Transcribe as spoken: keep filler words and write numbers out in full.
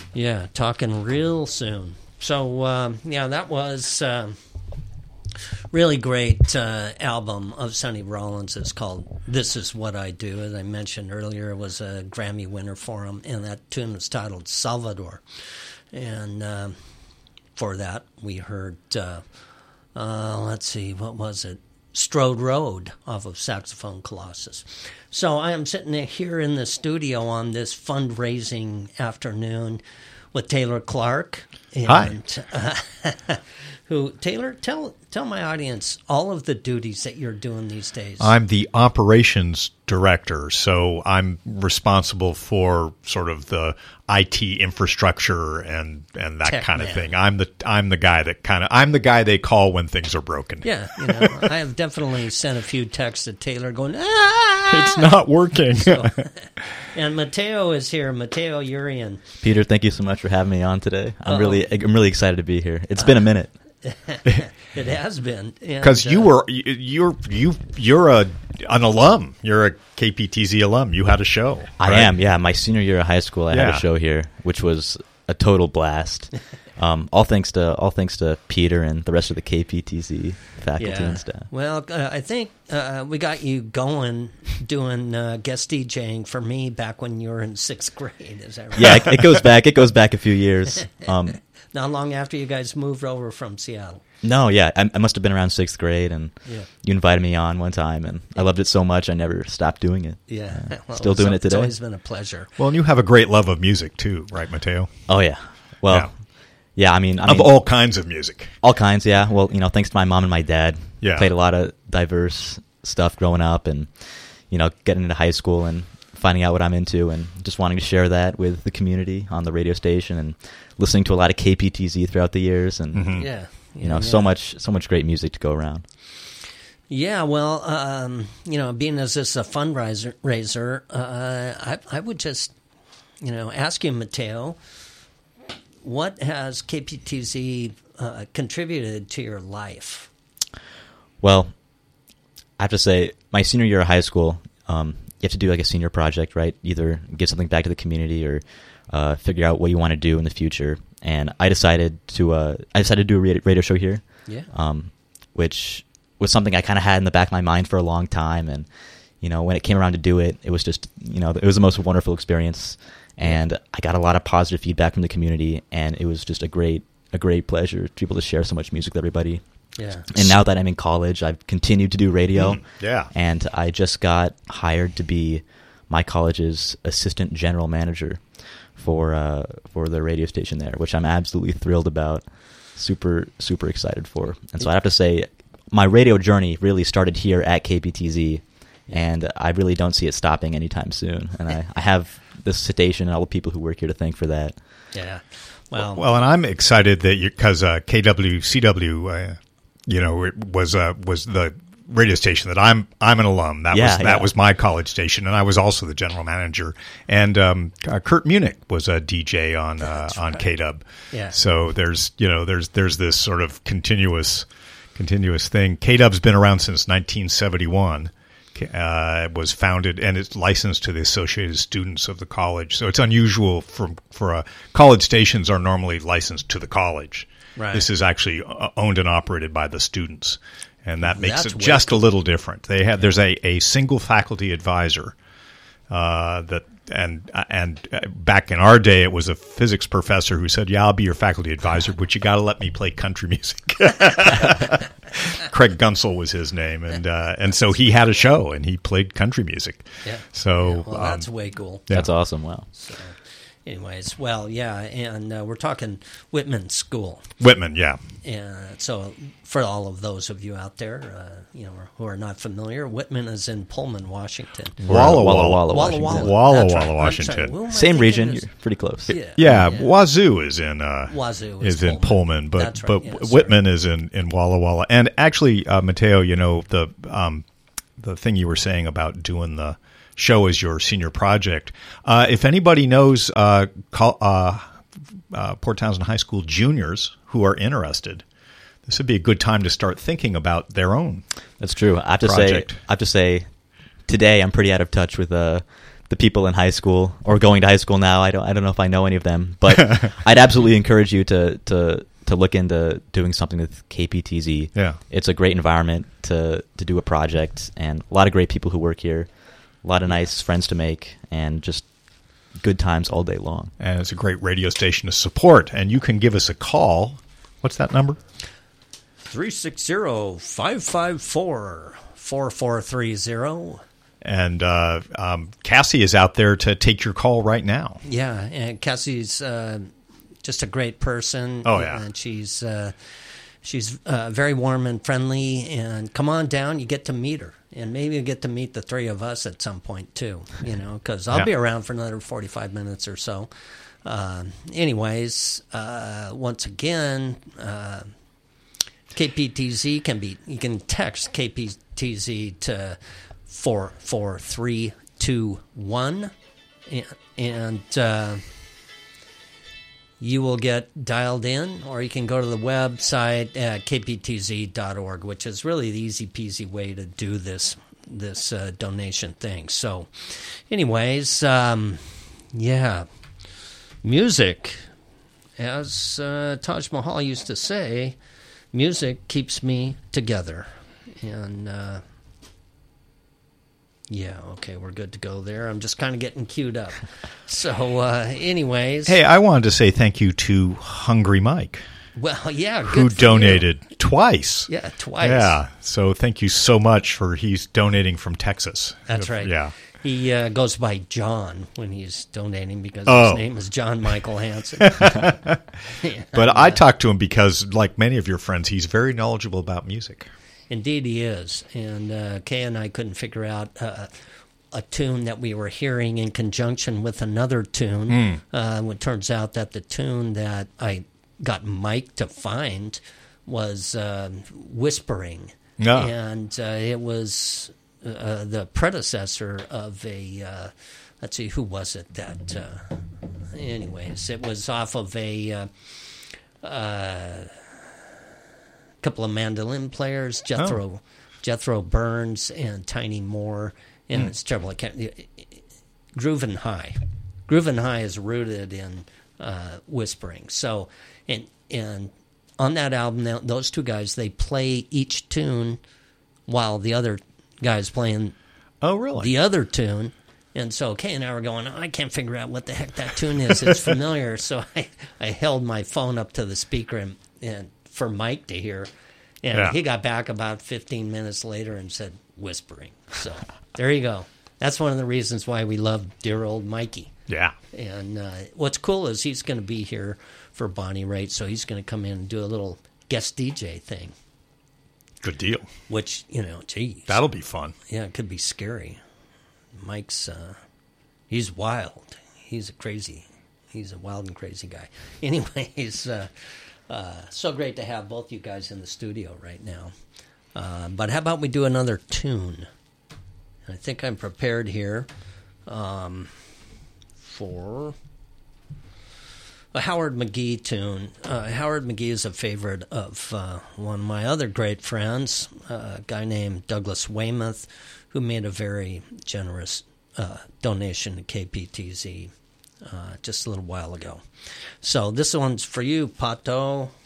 Yeah, talking real soon. So, uh, yeah, that was uh, really great uh, album of Sonny Rollins. It's called This Is What I Do. As I mentioned earlier, it was a Grammy winner for him, and that tune was titled Salvador. And uh, for that, we heard, uh, uh, let's see, what was it? Strode Road off of Saxophone Colossus. So I am sitting here in the studio on this fundraising afternoon with Taylor Clark. And, Hi. Uh, who, Taylor, tell tell my audience all of the duties that you're doing these days. I'm the operations director, so I'm responsible for sort of the I T infrastructure and, and that Tech kind of man. thing. I'm the I'm the guy that kind of I'm the guy they call when things are broken. Yeah, you know, I have definitely sent a few texts to Taylor going, ah! It's not working. So, and Mateo is here. Mateo Urian. Peter, thank you so much for having me on today. I'm Uh-oh. really, I'm really excited to be here. It's been a minute. It has been Because you uh, were you- you're you you're a an alum. You're a K P T Z alum. You had a show. I right? am, yeah. My senior year of high school, I had Yeah. a show here, which was a total blast. Um, all thanks to all thanks to Peter and the rest of the K P T Z faculty Yeah. and staff. Well, uh, I think uh, we got you going doing uh, guest DJing for me back when you were in sixth grade. Is that right? Yeah, it, it goes back. It goes back a few years. Um, Not long after you guys moved over from Seattle. no, yeah, I, I must have been around sixth grade, and Yeah. you invited me on one time, and I loved it so much I never stopped doing it. Yeah. Uh, Well, still it's- doing it today. It's always been a pleasure. Well, and you have a great love of music too, right, Mateo? Oh yeah, well, Yeah. yeah. I mean, I Of mean, all kinds of music. All kinds, yeah. Well, you know, thanks to my mom and my dad, Yeah. played a lot of diverse stuff growing up, and you know, getting into high school and finding out what I'm into, and just wanting to share that with the community on the radio station, and listening to a lot of K P T Z throughout the years, and Mhm. Yeah. you know, Yeah, so yeah. much, so much great music to go around. Yeah, well, um, you know, being as this a fundraiser, raiser, uh, I, I would just, you know, ask you, Mateo, what has K P T Z uh, contributed to your life? Well, I have to say, my senior year of high school, um, you have to do like a senior project, right? Either give something back to the community or uh, figure out what you want to do in the future. And I decided to, uh, I decided to do a radio radio show here, Yeah. um, which was something I kind of had in the back of my mind for a long time. And you know, when it came around to do it, it was just, you know, it was the most wonderful experience. And I got a lot of positive feedback from the community, and it was just a great, a great pleasure to be able to share so much music with everybody. Yeah. And now that I'm in college, I've continued to do radio. Mm, yeah. And I just got hired to be my college's assistant general manager for uh, for the radio station there, which I'm absolutely thrilled about. Super, super excited for. And so I have to say, my radio journey really started here at K P T Z, and I really don't see it stopping anytime soon. And I, I have the station and all the people who work here to thank for that. Yeah. Well, Well, and I'm excited that you because uh, K W C W, uh, you know, it was uh, was the radio station that I'm I'm an alum. That Yeah, was that yeah. was my college station, and I was also the general manager. And um, uh, Kurt Munich was a D J on uh, on K W. Yeah. So there's you know there's there's this sort of continuous continuous thing. K W's been around since nineteen seventy-one. Uh, it was founded and it's licensed to the Associated Students of the college. So it's unusual for for uh, college stations are normally licensed to the college. Right. This is actually uh, owned and operated by the students, and that makes That's it way just cool. a little different. They have there's a, a single faculty advisor uh, that and and uh, back in our day it was a physics professor who said, "Yeah, I'll be your faculty advisor, but you got to let me play country music." Craig Gunsel was his name, and uh, and so he had a show and he played country music. yeah. So Yeah, well, that's um, way cool. Yeah. That's awesome. Wow. So, anyways, well, yeah, and uh, we're talking Whitman School. Whitman, yeah. And so, for all of those of you out there, uh, you know, who are not familiar, Whitman is in Pullman, Washington. Walla Walla Walla. Walla, Walla Washington. Walla, Walla That's Walla, right. I'm Washington. sorry, who am I Same thinking region. is- You're pretty close. Yeah, Yeah, yeah. Wazoo is in uh, Wazoo is is in Pullman. Pullman, but That's right, but yeah, sorry. Whitman is in, in Walla Walla. And actually, uh, Mateo, you know the um, the thing you were saying about doing the show as your senior project. Uh, if anybody knows uh, call, uh, uh, Port Townsend High School juniors who are interested, this would be a good time to start thinking about their own. That's true. I have to Project. say, I have to say, today I'm pretty out of touch with uh, the people in high school or going to high school now. I don't I don't know if I know any of them, but I'd absolutely encourage you to to to look into doing something with K P T Z. Yeah. It's a great environment to to do a project, and a lot of great people who work here, a lot of nice friends to make, and just good times all day long. And it's a great radio station to support. And you can give us a call. What's that number? three six zero, five five four, four four three zero. And uh, um, Cassie is out there to take your call right now. Yeah, and Cassie's uh, just a great person. Oh, yeah. And she's, uh, she's uh, very warm and friendly. And come on down, you get to meet her. And maybe you get to meet the three of us at some point, too, you know, because I'll Yeah. be around for another forty-five minutes or so. Uh, anyways, uh, once again, uh, K P T Z can be, you can text K P T Z to four four three two one, and, and uh, you will get dialed in, or you can go to the website at k p t z dot org, which is really the easy peasy way to do this this uh, donation thing. So, anyways, um, yeah, music, as uh, Taj Mahal used to say, music keeps me together. And uh, yeah, okay, we're good to go there. I'm just kind of getting queued up. So, uh, anyways. Hey, I wanted to say thank you to Hungry Mike, Well, yeah, good who for donated you. twice. Yeah, twice. Yeah, so thank you so much for he's donating from Texas. That's right. Yeah. He uh, goes by John when he's donating because Oh. his name is John Michael Hansen. But I talked to him because, like many of your friends, he's very knowledgeable about music. Indeed, he is. And uh, Kay and I couldn't figure out uh, a tune that we were hearing in conjunction with another tune. Mm. Uh, it turns out that the tune that I got Mike to find was uh, Whispering. No. And uh, it was uh, the predecessor of a, uh, let's see, who was it that, uh, anyways, it was off of a... Uh, uh, couple of mandolin players, Jethro, Oh. Jethro Burns and Tiny Moore, and Mm. it's terrible. I can't. Groovin' High, Groovin' High is rooted in uh, Whispering. So, and and on that album, now, those two guys they play each tune while the other guy's playing Oh, really? the other tune. And so Kay and I were going, oh, I can't figure out what the heck that tune is. It's familiar. So I, I held my phone up to the speaker and, and for Mike to hear. And Yeah. he got back about fifteen minutes later and said, Whispering. So there you go. That's one of the reasons why we love dear old Mikey. Yeah. And uh, what's cool is he's going to be here for Bonnie Raitt, so he's going to come in and do a little guest D J thing, Good deal. which, you know, geez. That'll be fun. Yeah, it could be scary. Mike's, uh, he's wild. He's a crazy, he's a wild and crazy guy. Anyways, uh, uh, so great to have both you guys in the studio right now. Uh, but how about we do another tune? I think I'm prepared here um, for a Howard McGee tune. Uh, Howard McGee is a favorite of uh, one of my other great friends, uh, a guy named Douglas Weymouth, who made a very generous uh, donation to K P T Z uh, just a little while ago. So this one's for you, Pato.